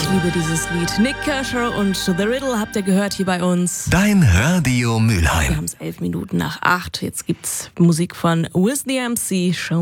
Ich liebe dieses Lied. Nick Kershaw und The Riddle habt ihr gehört hier bei uns. Dein Radio Wir Mülheim. haben es 11 Minuten nach 8. Jetzt gibt's Musik von Wiz the MC. Show